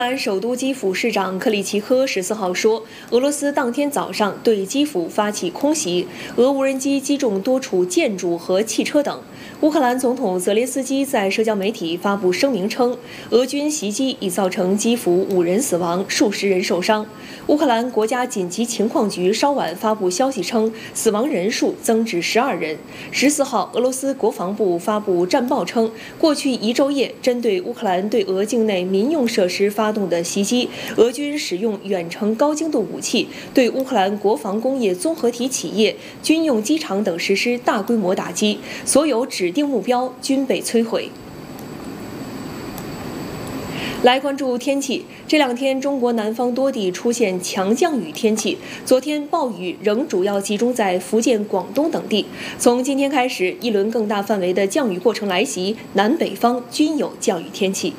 首都基辅市长克里奇科14号说，俄罗斯当天早上对基辅发起空袭，俄无人机击中多处建筑和汽车等。乌克兰总统泽连斯基在社交媒体发布声明称，俄军袭击已造成基辅5人死亡，数十人受伤。乌克兰国家紧急情况局稍晚发布消息称，死亡人数增至12人。14号，俄罗斯国防部发布战报称，过去1周夜针对乌克兰对俄境内民用设施发动的袭击，俄军使用远程高精度武器对乌克兰国防工业综合体企业、军用机场等实施大规模打击，所有指定目标均被摧毁。来关注天气，这2天中国南方多地出现强降雨天气。昨天暴雨仍主要集中在福建、广东等地。从今天开始，一轮更大范围的降雨过程来袭，南北方均有降雨天气。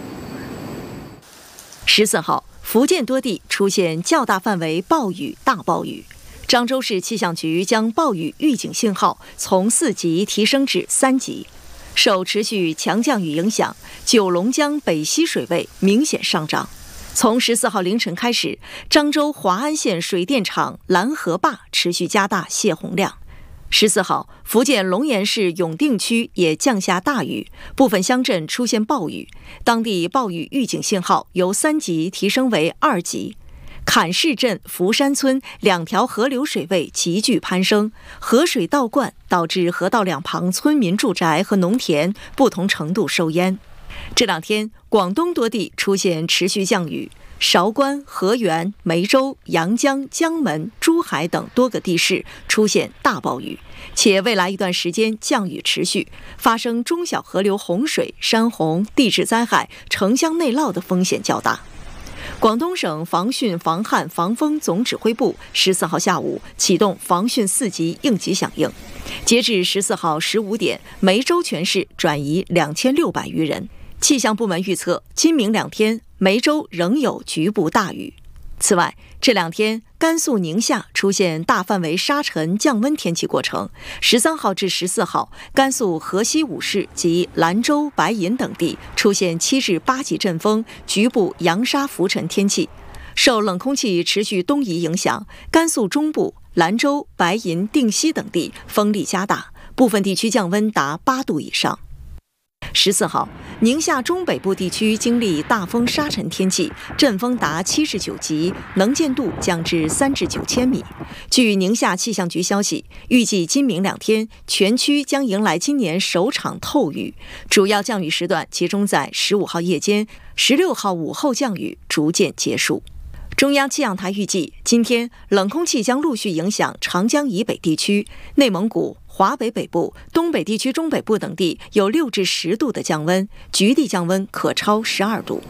14号，福建多地出现较大范围暴雨、大暴雨。漳州市气象局将暴雨预警信号从4级提升至3级。受持续强降雨影响，九龙江北溪水位明显上涨。从14号凌晨开始，漳州华安县水电厂拦河坝持续加大泄洪量。14号，福建龙岩市永定区也降下大雨，部分乡镇出现暴雨，当地暴雨预警信号由3级提升为2级。坎市镇福山村2条河流水位急剧攀升，河水倒灌，导致河道两旁村民住宅和农田不同程度受淹。这2天，广东多地出现持续降雨，韶关、河源、梅州、阳江、江门、珠海等多个地市出现大暴雨，且未来一段时间降雨持续，发生中小河流洪水、山洪、地质灾害、城乡内涝的风险较大。广东省防汛防旱防风总指挥部14号下午启动防汛4级应急响应，截至14号15点，梅州全市转移2600余人。气象部门预测，今明2天，梅州仍有局部大雨。此外，这2天，甘肃宁夏出现大范围沙尘降温天气过程。13号至14号，甘肃河西5市及兰州、白银等地出现7至8级阵风，局部扬沙浮尘天气。受冷空气持续东移影响，甘肃中部、兰州、白银、定西等地风力加大，部分地区降温达8度以上。14号，宁夏中北部地区经历大风沙尘天气，阵风达7至9级，能见度降至3至9千米。据宁夏气象局消息，预计今明2天，全区将迎来今年首场透雨，主要降雨时段集中在15号夜间，16号午后降雨逐渐结束。中央气象台预计，今天冷空气将陆续影响长江以北地区、内蒙古、华北北部、东北地区中北部等地有6至10度的降温，局地降温可超12度。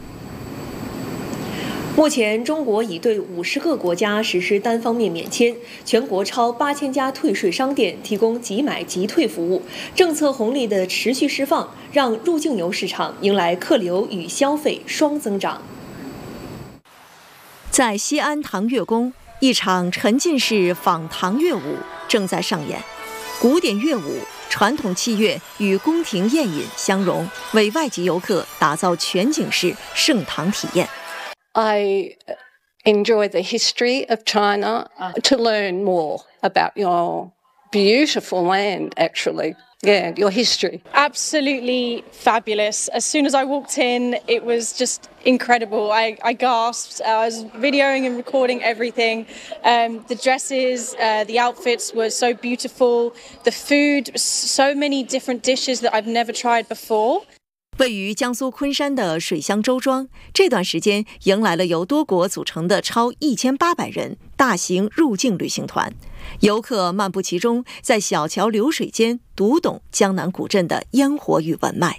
目前，中国已对50个国家实施单方面免签，全国超8000家退税商店提供即买即退服务。政策红利的持续释放，让入境游市场迎来客流与消费双增长。 在西安唐乐宫，一场沉浸式仿唐乐舞正在上演。古典乐舞、传统器乐与宫廷宴饮相融，为外籍游客打造全景式盛唐体验。 I enjoy the history of China to learn more about your beautiful land, actually. Yeah, your history. Absolutely fabulous. As soon as I walked in, it was just incredible. I gasped. I was videoing and recording everything. The dresses, the outfits were so beautiful. The food, so many different dishes that I've never tried before. 位于江苏昆山的水乡周庄，这段时间迎来了由多国组成的超1800人大型入境旅行团。游客漫步其中，在小桥流水间读懂江南古镇的烟火与文脉。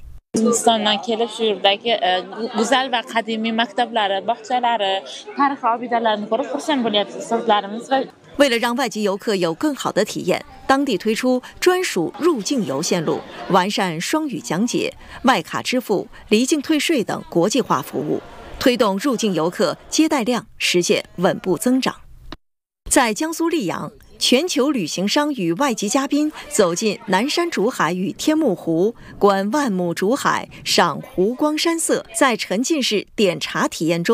为了让外籍游客有更好的体验，当地推出专属入境游线路，完善双语讲解、外卡支付、离境退税等国际化服务，推动入境游客接待量实现稳步增长。在江苏溧阳， 全球旅行商与外籍嘉宾走进南山竹海与天目湖，观万亩竹海，赏湖光山色，在沉浸式点茶体验中